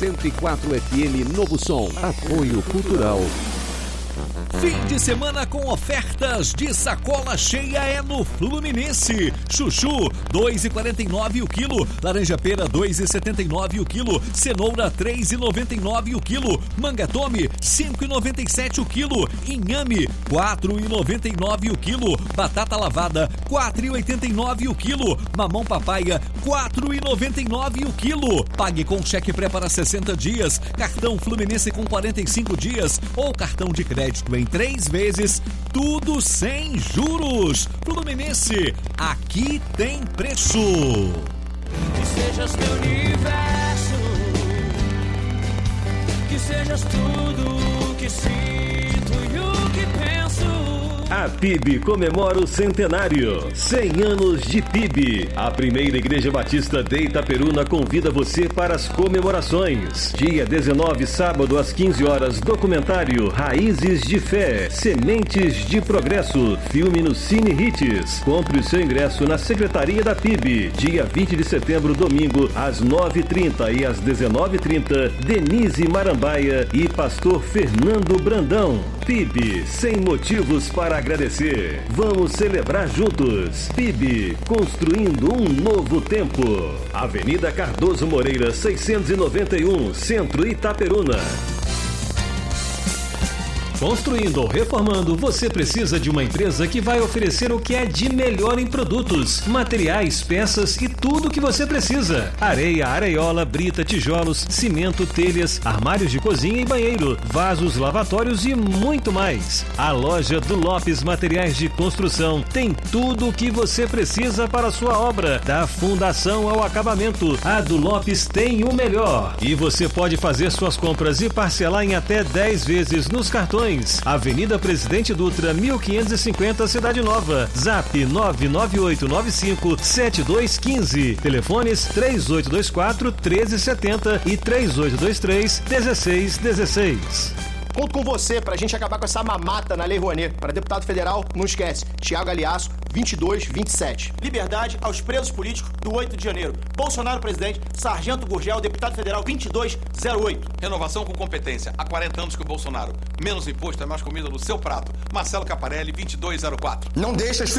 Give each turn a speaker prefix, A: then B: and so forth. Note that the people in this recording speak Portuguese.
A: 104 FM Novo Som. Apoio Cultural.
B: Fim de semana com ofertas de sacola cheia é no Fluminense. Chuchu, 2,49 o quilo. Laranja pera, 2,79 o quilo. Cenoura, 3,99 o quilo. Manga tome, 5,97 o quilo. Inhame, 4,99 o quilo. Batata lavada, 4,89 o quilo. Mamão papaya, 4,99 o quilo. Pague com cheque pré para 60 dias. Cartão Fluminense com 45 dias. Ou cartão de crédito em 3 vezes, tudo sem juros. Fluminense, aqui tem preço.
C: Que sejas teu universo, que sejas tudo o que sinto e o que penso.
D: A PIB comemora o centenário. 100 anos de PIB. A primeira Igreja Batista de Itaperuna convida você para as comemorações. Dia 19, sábado, às 15 horas, documentário Raízes de Fé, Sementes de Progresso, filme no Cine Hits. Compre o seu ingresso na Secretaria da PIB. Dia 20 de setembro, domingo, às 9h30 e às 19h30, Denise Marambaia e Pastor Fernando Brandão. PIB, sem motivos para agradecer. Vamos celebrar juntos. PIB, construindo um novo tempo. Avenida Cardoso Moreira, 691, Centro Itaperuna. Construindo ou reformando, você precisa de uma empresa que vai oferecer o que é de melhor em produtos, materiais, peças e tudo o que você precisa. Areia, areiola, brita, tijolos, cimento, telhas, armários de cozinha e banheiro, vasos, lavatórios e muito mais. A loja do Lopes Materiais de Construção tem tudo o que você precisa para a sua obra, da fundação ao acabamento. A do Lopes tem o melhor. E você pode fazer suas compras e parcelar em até 10 vezes nos cartões. Avenida Presidente Dutra, 1550, Cidade Nova. Zap 998957215. Telefones 3824-1370 e 3823-1616.
E: Conto com você pra gente acabar com essa mamata na Lei Rouanet. Para deputado federal, não esquece, Thiago Aliasso, 2227.
F: Liberdade aos presos políticos do 8 de janeiro. Bolsonaro presidente, Sargento Gurgel, deputado federal 2208.
G: Renovação com competência. Há 40 anos que o Bolsonaro. Menos imposto é mais comida no seu prato. Marcelo Caparelli, 2204.
E: Não deixa as